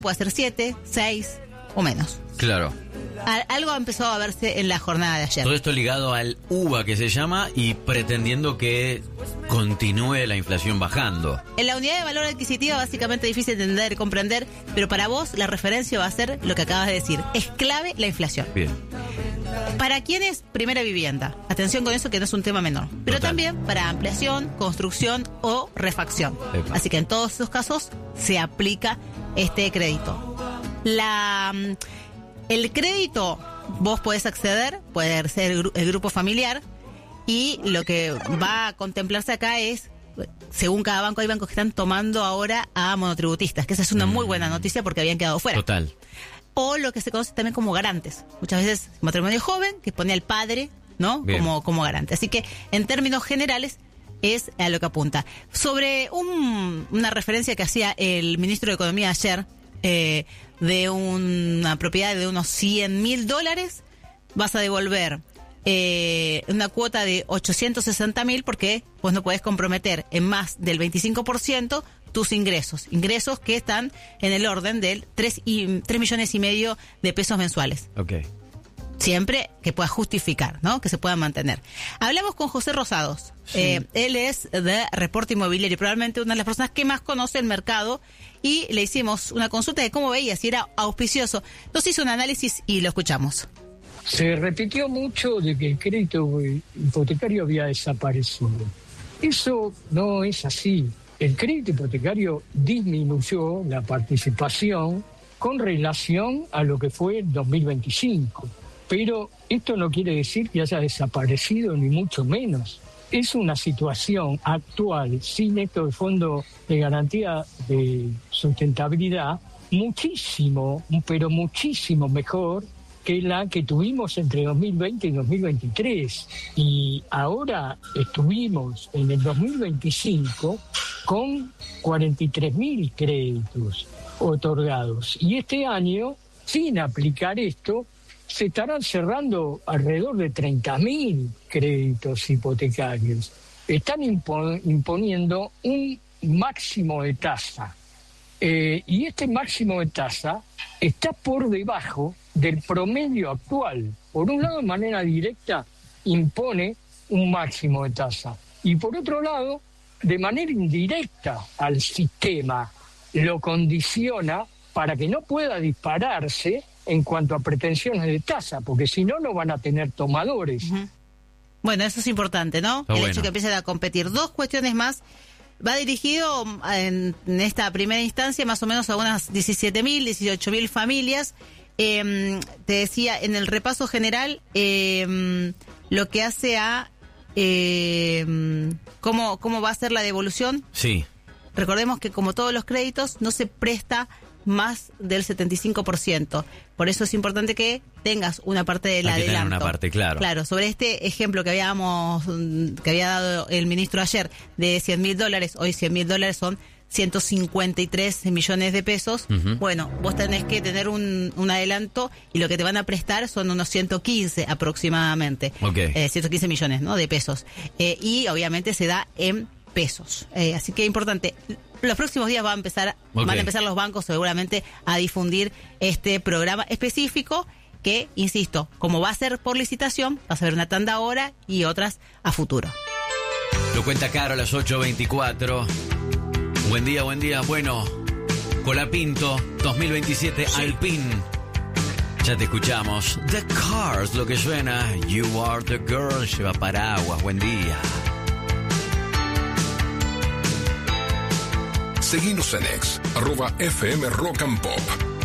puede ser 7, 6 o menos. Claro. Algo empezó a verse en la jornada de ayer. Todo esto ligado al UVA que se llama y pretendiendo que continúe la inflación bajando. En la unidad de valor adquisitivo básicamente difícil de entender, comprender, pero para vos la referencia va a ser lo que acabas de decir. Es clave la inflación. Bien. ¿Para quién es primera vivienda? Atención con eso, que no es un tema menor. Pero Total. también para ampliación, construcción o refacción. Epa. Así que en todos esos casos se aplica este crédito. El crédito vos podés acceder, puede ser el grupo familiar, y lo que va a contemplarse acá es, según cada banco, hay bancos que están tomando ahora a monotributistas, que esa es una muy buena noticia porque habían quedado fuera. Total. O lo que se conoce también como garantes. Muchas veces matrimonio joven que pone al padre, ¿no? Como garante. Así que en términos generales es a lo que apunta. Sobre una referencia que hacía el ministro de Economía ayer, de una propiedad de unos $100,000, vas a devolver una cuota de 860.000 porque vos no podés comprometer en más del 25% tus ingresos que están en el orden del 3,5 millones de pesos mensuales. Ok. Siempre que puedas justificar, ¿no? Que se puedan mantener. Hablamos con José Rosados. Sí. Él es de Reporte Inmobiliario, probablemente una de las personas que más conoce el mercado, y le hicimos una consulta de cómo veía, si era auspicioso. Nos hizo un análisis y lo escuchamos. Se repitió mucho de que el crédito hipotecario había desaparecido. Eso no es así. El crédito hipotecario disminuyó la participación con relación a lo que fue el 2025. Pero esto no quiere decir que haya desaparecido, ni mucho menos. Es una situación actual, sin esto de fondo de garantía de sustentabilidad, muchísimo, pero muchísimo mejor que la que tuvimos entre 2020 y 2023. Y ahora estuvimos en el 2025 con 43.000 créditos otorgados. Y este año, sin aplicar esto, se estarán cerrando alrededor de 30.000 créditos hipotecarios. Están imponiendo un máximo de tasa. Y este máximo de tasa está por debajo del promedio actual. Por un lado, de manera directa, impone un máximo de tasa. Y por otro lado, de manera indirecta al sistema, lo condiciona para que no pueda dispararse en cuanto a pretensiones de tasa, porque si no, no van a tener tomadores. Uh-huh. Bueno, eso es importante, ¿no? El hecho que empiecen a competir. Dos cuestiones más. Va dirigido en esta primera instancia más o menos a unas 17.000, 18.000 familias. Te decía, en el repaso general, lo que hace a cómo va a ser la devolución. Sí. Recordemos que como todos los créditos, no se presta más del 75%. Por eso es importante que tengas una parte del adelanto. Tener una parte, claro. Claro, sobre este ejemplo que había dado el ministro ayer de $100,000, hoy $100,000 son 153 millones de pesos. Uh-huh. Bueno, vos tenés que tener un adelanto y lo que te van a prestar son unos 115 aproximadamente. Okay. 115 millones, ¿no? De pesos. Y obviamente se da en pesos. Así que es importante. Los próximos días van a empezar los bancos seguramente a difundir este programa específico que, insisto, como va a ser por licitación, vas a ver una tanda ahora y otras a futuro. Lo cuenta Caro a las 8:24. Buen día. Bueno, Colapinto 2027 sí. Alpine. Ya te escuchamos. The Cars, lo que suena. You are the girl. Lleva paraguas. Buen día. Seguinos en @FM Rock and Pop.